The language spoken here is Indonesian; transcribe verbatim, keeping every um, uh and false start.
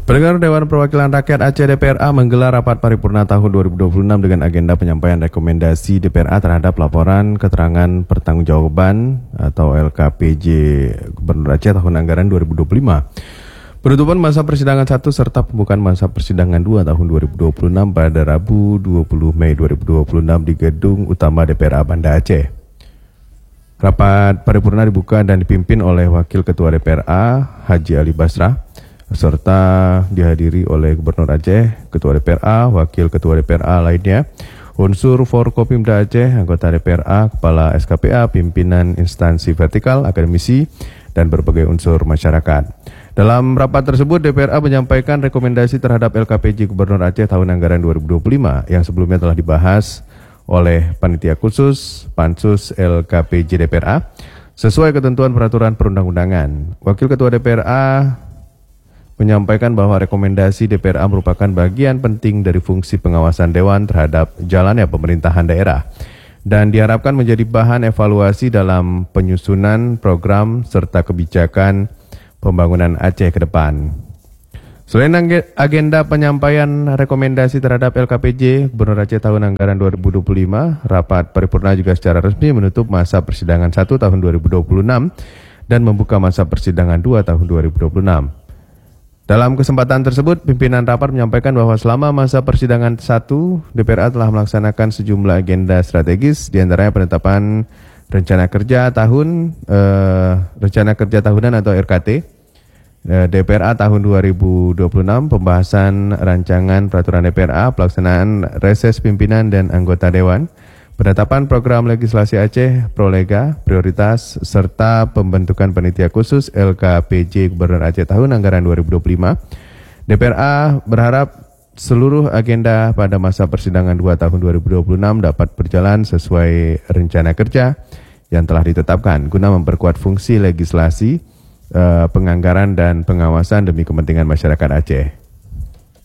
Pendengar Dewan Perwakilan Rakyat Aceh D P R A menggelar rapat paripurna tahun dua ribu dua puluh enam dengan agenda penyampaian rekomendasi D P R A terhadap laporan keterangan pertanggungjawaban atau L K P J Gubernur Aceh tahun anggaran dua ribu dua puluh lima. Penutupan masa persidangan satu serta pembukaan masa persidangan dua tahun dua ribu dua puluh enam pada Rabu dua puluh Mei dua ribu dua puluh enam di Gedung Utama D P R A Banda Aceh. Rapat paripurna dibuka dan dipimpin oleh Wakil Ketua D P R A Haji Ali Basrah, serta dihadiri oleh Gubernur Aceh, Ketua D P R A, Wakil Ketua D P R A lainnya, unsur Forkopimda Aceh, anggota D P R A, Kepala S K P A, pimpinan instansi vertikal, akademisi, dan berbagai unsur masyarakat. Dalam rapat tersebut, D P R A menyampaikan rekomendasi terhadap L K P J Gubernur Aceh tahun anggaran dua ribu dua puluh lima yang sebelumnya telah dibahas oleh Panitia Khusus Pansus L K P J D P R A sesuai ketentuan peraturan perundang-undangan. Wakil Ketua D P R A menyampaikan bahwa rekomendasi D P R A merupakan bagian penting dari fungsi pengawasan Dewan terhadap jalannya pemerintahan daerah dan diharapkan menjadi bahan evaluasi dalam penyusunan program serta kebijakan pembangunan Aceh ke depan. Selain agenda penyampaian rekomendasi terhadap L K P J Gubernur Aceh tahun anggaran dua ribu dua puluh lima, rapat paripurna juga secara resmi menutup masa persidangan satu tahun dua ribu dua puluh enam dan membuka masa persidangan dua tahun dua ribu dua puluh enam. Dalam kesempatan tersebut, pimpinan rapat menyampaikan bahwa selama masa persidangan satu, D P R A telah melaksanakan sejumlah agenda strategis, diantaranya penetapan rencana kerja tahun, eh, rencana kerja tahunan atau R K T, eh, D P R A tahun dua ribu dua puluh enam, pembahasan rancangan peraturan D P R A, pelaksanaan reses pimpinan dan anggota Dewan, penetapan program legislasi Aceh Prolega prioritas serta pembentukan panitia khusus L K P J Gubernur Aceh tahun anggaran dua ribu dua puluh lima. D P R A berharap seluruh agenda pada masa persidangan dua tahun dua ribu dua puluh enam dapat berjalan sesuai rencana kerja yang telah ditetapkan guna memperkuat fungsi legislasi, eh, penganggaran dan pengawasan demi kepentingan masyarakat Aceh.